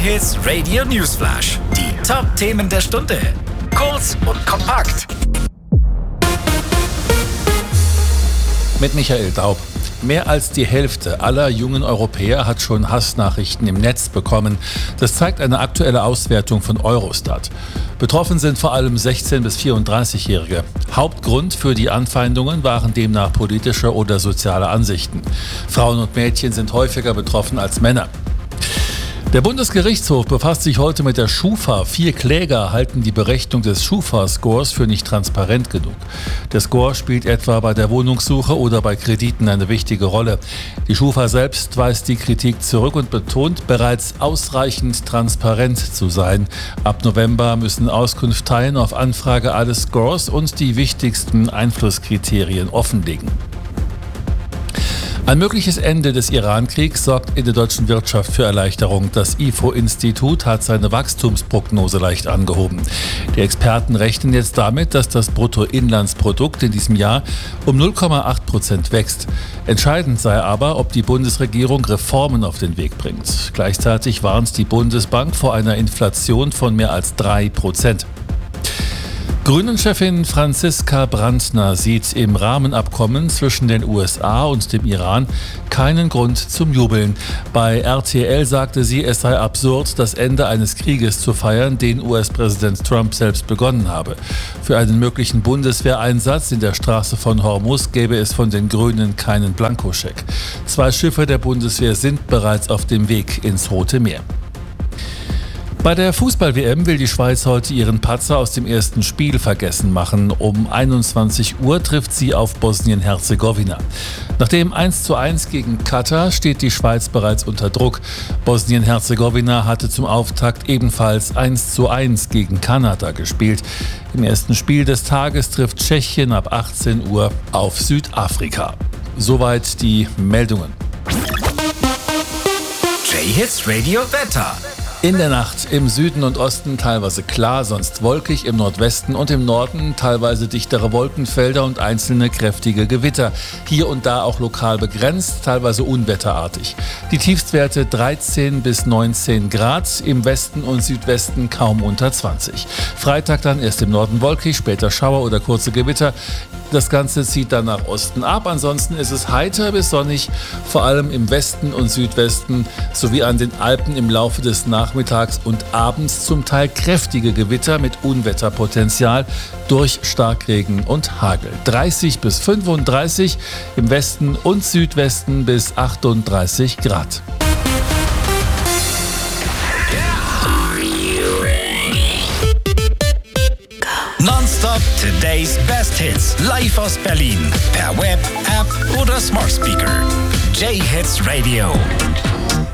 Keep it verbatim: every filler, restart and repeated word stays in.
J-Hits Radio Newsflash. Die Top-Themen der Stunde. Kurz und kompakt. Mit Michael Daub. Mehr als die Hälfte aller jungen Europäer hat schon Hassnachrichten im Netz bekommen. Das zeigt eine aktuelle Auswertung von Eurostat. Betroffen sind vor allem sechzehn- bis vierunddreißigjährige. Hauptgrund für die Anfeindungen waren demnach politische oder soziale Ansichten. Frauen und Mädchen sind häufiger betroffen als Männer. Der Bundesgerichtshof befasst sich heute mit der Schufa. Vier Kläger halten die Berechnung des Schufa-Scores für nicht transparent genug. Der Score spielt etwa bei der Wohnungssuche oder bei Krediten eine wichtige Rolle. Die Schufa selbst weist die Kritik zurück und betont, bereits ausreichend transparent zu sein. Ab November müssen Auskunfteien auf Anfrage alle Scores und die wichtigsten Einflusskriterien offenlegen. Ein mögliches Ende des Iran-Kriegs sorgt in der deutschen Wirtschaft für Erleichterung. Das I F O-Institut hat seine Wachstumsprognose leicht angehoben. Die Experten rechnen jetzt damit, dass das Bruttoinlandsprodukt in diesem Jahr um null Komma acht Prozent wächst. Entscheidend sei aber, ob die Bundesregierung Reformen auf den Weg bringt. Gleichzeitig warnt die Bundesbank vor einer Inflation von mehr als drei Prozent. Grünen-Chefin Franziska Brandner sieht im Rahmenabkommen zwischen den U S A und dem Iran keinen Grund zum Jubeln. Bei R T L sagte sie, es sei absurd, das Ende eines Krieges zu feiern, den U S-Präsident Trump selbst begonnen habe. Für einen möglichen Bundeswehreinsatz in der Straße von Hormuz gäbe es von den Grünen keinen Blankoscheck. Zwei Schiffe der Bundeswehr sind bereits auf dem Weg ins Rote Meer. Bei der Fußball-W M will die Schweiz heute ihren Patzer aus dem ersten Spiel vergessen machen. Um einundzwanzig Uhr trifft sie auf Bosnien-Herzegowina. Nach dem eins zu eins gegen Katar steht die Schweiz bereits unter Druck. Bosnien-Herzegowina hatte zum Auftakt ebenfalls eins zu eins gegen Kanada gespielt. Im ersten Spiel des Tages trifft Tschechien ab achtzehn Uhr auf Südafrika. Soweit die Meldungen. J-Hits Radio Wetter. In der Nacht im Süden und Osten teilweise klar, sonst wolkig, im Nordwesten und im Norden teilweise dichtere Wolkenfelder und einzelne kräftige Gewitter. Hier und da auch lokal begrenzt, teilweise unwetterartig. Die Tiefstwerte dreizehn bis neunzehn Grad, im Westen und Südwesten kaum unter zwanzig. Freitag dann erst im Norden wolkig, später Schauer oder kurze Gewitter. Das Ganze zieht dann nach Osten ab. Ansonsten ist es heiter bis sonnig, vor allem im Westen und Südwesten sowie an den Alpen im Laufe des Nachmittags und abends zum Teil kräftige Gewitter mit Unwetterpotenzial durch Starkregen und Hagel. dreißig bis fünfunddreißig, im Westen und Südwesten bis achtunddreißig Grad. Nonstop Today's Best Hits. Live aus Berlin. Per Web, App oder Smart Speaker. J-Hits Radio.